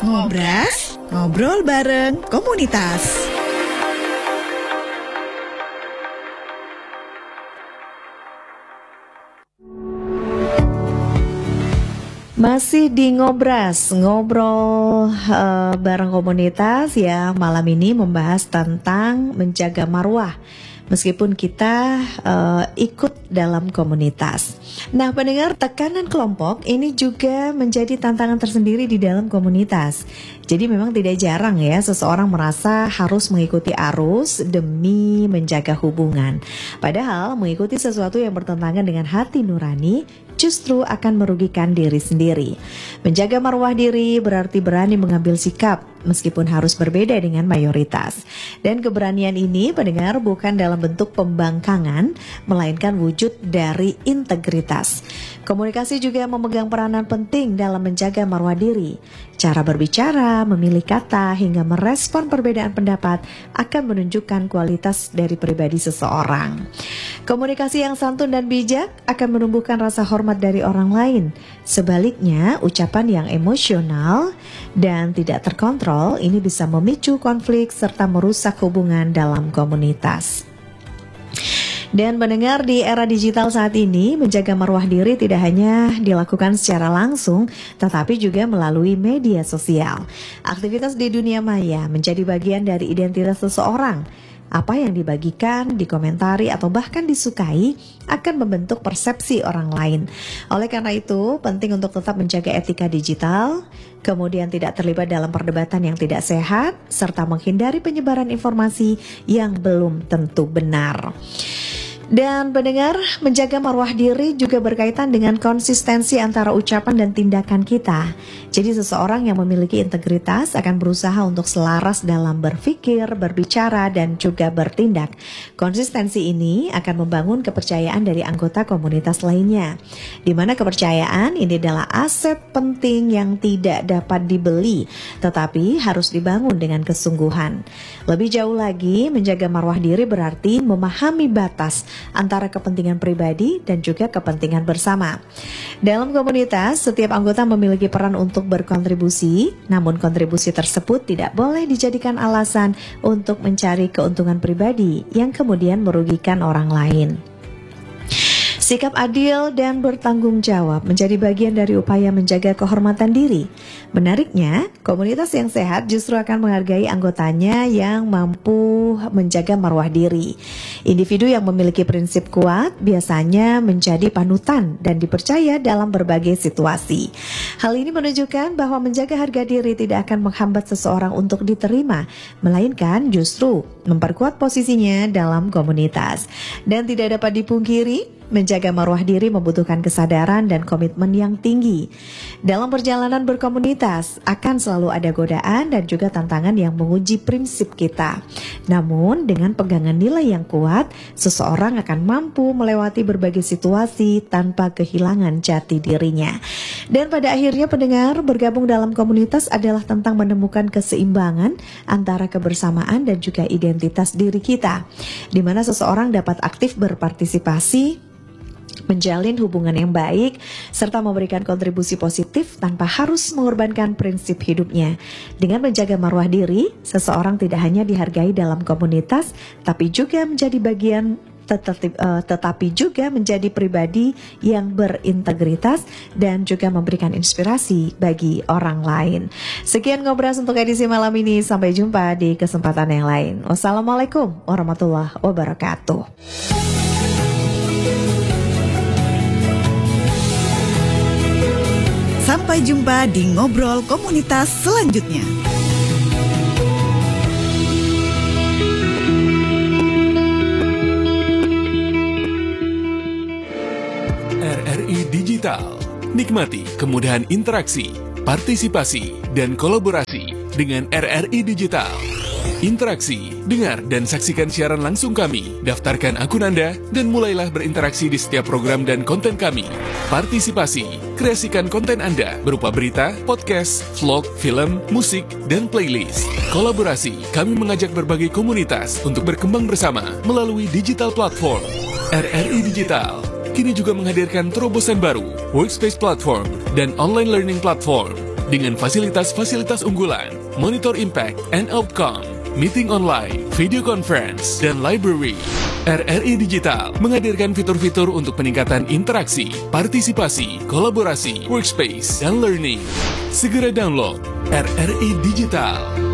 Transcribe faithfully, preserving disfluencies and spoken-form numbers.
Ngobras, ngobrol bareng komunitas. Masih di Ngobras, ngobrol uh, bareng komunitas ya. Malam ini membahas tentang menjaga marwah meskipun kita uh, ikut dalam komunitas. Nah, pendengar, tekanan kelompok ini juga menjadi tantangan tersendiri di dalam komunitas. Jadi memang tidak jarang ya seseorang merasa harus mengikuti arus demi menjaga hubungan. Padahal mengikuti sesuatu yang bertentangan dengan hati nurani justru akan merugikan diri sendiri. Menjaga marwah diri berarti berani mengambil sikap meskipun harus berbeda dengan mayoritas. Dan keberanian ini, pendengar, bukan dalam bentuk pembangkangan, melainkan wujud dari integritas. Komunikasi juga memegang peranan penting dalam menjaga marwah diri. Cara berbicara, memilih kata, hingga merespon perbedaan pendapat akan menunjukkan kualitas dari pribadi seseorang. Komunikasi yang santun dan bijak akan menumbuhkan rasa hormat dari orang lain. Sebaliknya, ucapan yang emosional dan tidak terkontrol ini bisa memicu konflik serta merusak hubungan dalam komunitas. Dan mendengar, di era digital saat ini, menjaga marwah diri tidak hanya dilakukan secara langsung, tetapi juga melalui media sosial. Aktivitas di dunia maya menjadi bagian dari identitas seseorang. Apa yang dibagikan, dikomentari, atau bahkan disukai akan membentuk persepsi orang lain. Oleh karena itu, penting untuk tetap menjaga etika digital, kemudian tidak terlibat dalam perdebatan yang tidak sehat, serta menghindari penyebaran informasi yang belum tentu benar. Dan pendengar, menjaga marwah diri juga berkaitan dengan konsistensi antara ucapan dan tindakan kita. Jadi seseorang yang memiliki integritas akan berusaha untuk selaras dalam berpikir, berbicara, dan juga bertindak. Konsistensi ini akan membangun kepercayaan dari anggota komunitas lainnya, di mana kepercayaan ini adalah aset penting yang tidak dapat dibeli, tetapi harus dibangun dengan kesungguhan. Lebih jauh lagi, menjaga marwah diri berarti memahami batas antara kepentingan pribadi dan juga kepentingan bersama. Dalam komunitas, setiap anggota memiliki peran untuk berkontribusi, namun kontribusi tersebut tidak boleh dijadikan alasan untuk mencari keuntungan pribadi yang kemudian merugikan orang lain. Sikap adil dan bertanggung jawab menjadi bagian dari upaya menjaga kehormatan diri. Menariknya, komunitas yang sehat justru akan menghargai anggotanya yang mampu menjaga marwah diri. Individu yang memiliki prinsip kuat biasanya menjadi panutan dan dipercaya dalam berbagai situasi. Hal ini menunjukkan bahwa menjaga harga diri tidak akan menghambat seseorang untuk diterima, melainkan justru memperkuat posisinya dalam komunitas. Dan tidak dapat dipungkiri, menjaga marwah diri membutuhkan kesadaran dan komitmen yang tinggi. Dalam perjalanan berkomunitas, akan selalu ada godaan dan juga tantangan yang menguji prinsip kita. Namun, dengan pegangan nilai yang kuat, seseorang akan mampu melewati berbagai situasi tanpa kehilangan jati dirinya. Dan pada akhirnya, pendengar, bergabung dalam komunitas adalah tentang menemukan keseimbangan antara kebersamaan dan juga identitas diri kita, di mana seseorang dapat aktif berpartisipasi, menjalin hubungan yang baik, serta memberikan kontribusi positif tanpa harus mengorbankan prinsip hidupnya. Dengan menjaga marwah diri, seseorang tidak hanya dihargai dalam komunitas, tapi juga menjadi bagian tetapi, uh, tetapi juga menjadi pribadi yang berintegritas dan juga memberikan inspirasi bagi orang lain. Sekian Ngobras untuk edisi malam ini. Sampai jumpa di kesempatan yang lain. Wassalamualaikum warahmatullahi wabarakatuh. Sampai jumpa di Ngobrol Komunitas selanjutnya. R R I Digital. Nikmati kemudahan interaksi, partisipasi, dan kolaborasi dengan R R I Digital. Interaksi, dengar dan saksikan siaran langsung kami, daftarkan akun Anda, dan mulailah berinteraksi di setiap program dan konten kami. Partisipasi, kreasikan konten Anda berupa berita, podcast, vlog, film, musik, dan playlist. Kolaborasi, kami mengajak berbagai komunitas untuk berkembang bersama melalui digital platform. R R I Digital kini juga menghadirkan terobosan baru, workspace platform, dan online learning platform. dengan fasilitas-fasilitas unggulan, monitor impact and outcome, meeting online, video conference, dan library. R R I Digital menghadirkan fitur-fitur untuk peningkatan interaksi, partisipasi, kolaborasi, workspace, dan learning. Segera download R R I Digital.